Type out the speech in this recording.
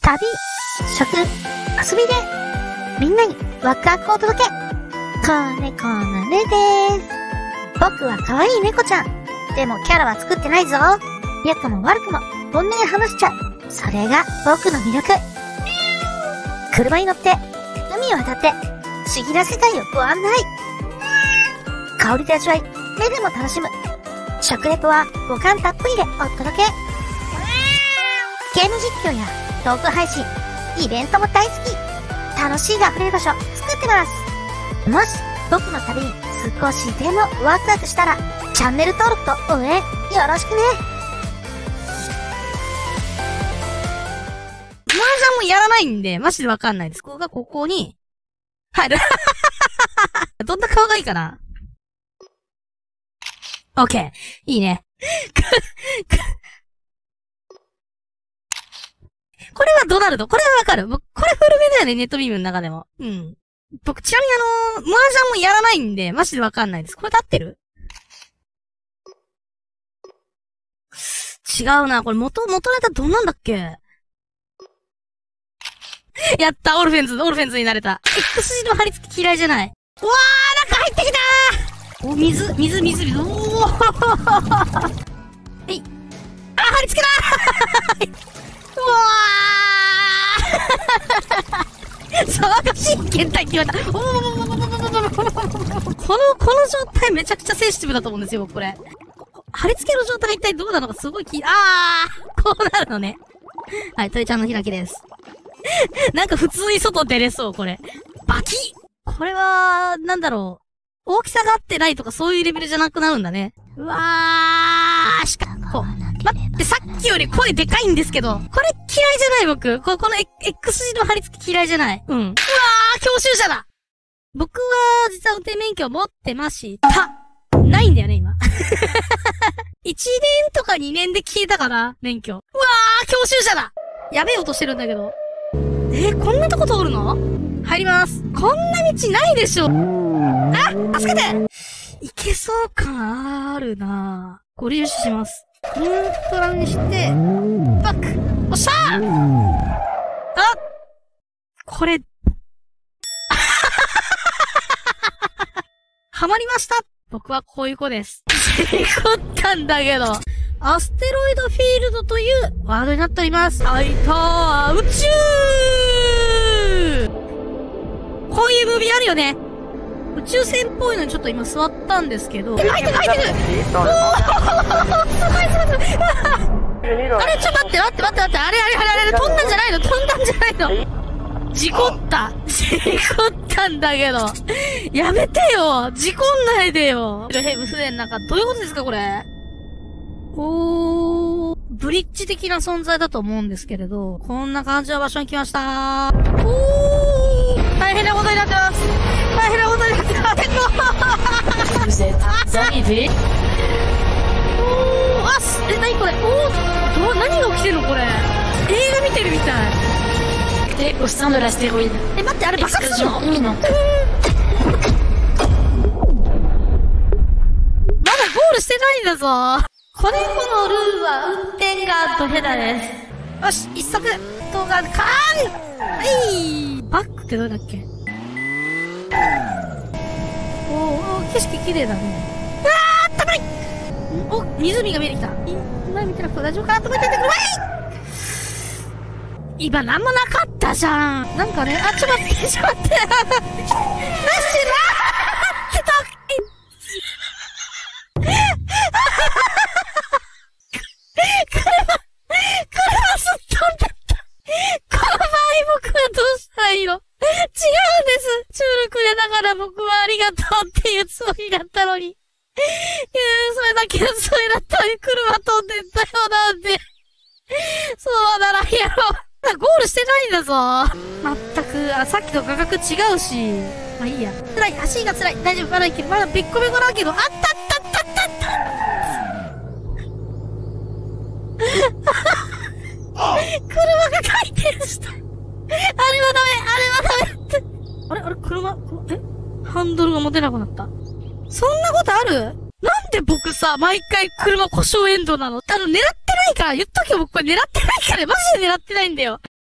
旅、食、遊びで、みんなにワクワクをお届け。子猫のねでーす。僕は可愛い猫ちゃん。でもキャラは作ってないぞ。良くも悪くも本音で話しちゃう。それが僕の魅力。車に乗って、海を渡って、不思議な世界をご案内。香りで味わい、目でも楽しむ。食レポは五感たっぷりでお届け。ゲーム実況やトーク配信、イベントも大好き。楽しいが溢れる場所作ってます。もし僕の旅に少しでもワクワクしたら、チャンネル登録と応援よろしくね。 麻雀もやらないんで、マジでわかんないです。ここに、入る。どんな顔がいいかな？ OK。いいね。これはドナルド。これはわかる。僕、これ古めだよね、ネットビームの中でも。うん。僕、ちなみに麻雀もやらないんで、マジでわかんないです。これで合ってる？違うな。これ元ネタどんなんだっけ？やった、オルフェンズになれた。X 字の張り付き嫌いじゃない。うわー、中入ってきたー。お、水。おー。はい。あ、張り付けだー。うわー。騒がしい検体決まった。この状態めちゃくちゃセンシティブだと思うんですよ、これ。貼り付けの状態が一体どうなのかすごいこうなるのね。はい、鳥ちゃんの開きです。なんか普通に外出れそう、これ。バキッ！これは、なんだろう。大きさが合ってないとかそういうレベルじゃなくなるんだね。うわー、待って、さっきより声でかいんですけど。これ嫌いじゃない僕。この X 字の貼り付き嫌いじゃない。うん。うわー、教習車だ！僕は、実は運転免許持ってました。ないんだよね、今。1年とか2年で消えたかな、免許。うわー、教習車だ！やべえ音してるんだけど。こんなとこ通るの？入ります。こんな道ないでしょ。あ、助けて！いけそう感あるなぁ。ご利用します。ニュートラルにして、バック！おっしゃー！あ！これ、はまりました！僕はこういう子です。事故ったんだけど。アステロイドフィールドというワードになっております。あいたー、宇宙！こういうムービーあるよね。宇宙船っぽいのにちょっと今座ったんですけど。入ってるおーすごいすごいあれちょっと待ってあれ飛んだんじゃないの事故ったんだけど。やめてよ事故んないでよヘブ船なんかどういうことですかこれ。ブリッジ的な存在だと思うんですけれど、こんな感じの場所に来ましたー。大変なことになってます。何これ何が起きてるのこれ。映画見てるみたい。 au sein de l'astéroïde. 待って、あれ爆発するの？ Explosion imminente. まだゴールしてないんだぞ。子猫のルーは運転がドヘダです。よし、一足動画カーン！バックってどれだっけ？景色綺麗だね。うわーったまい！お、湖が見えてきた。前見てなくて大丈夫かなと思っててくるわい！今なんもなかったじゃん。なんかね、ちょっと待って。なしなーって車すっ飛んだった。この場合僕はどうしたらいいの？違うんです。チュールくれながら僕はありがとうっていうつもりだったのに。それだけのつもりだったのに車飛んでったよなんで。そうならんやろ。ゴールしてないんだぞ。まったく、さっきと画角違うし。まあいいや。辛い、足が辛い。大丈夫、まだいける。まだべっこべこだけど、あった車が回転した。あれはダメって。あれ車、ハンドルが持てなくなった。そんなことある？なんで僕さ、毎回車故障エンドなの？狙ってないから、言っとけよ、僕これ狙ってないから、マジで狙ってないんだよ。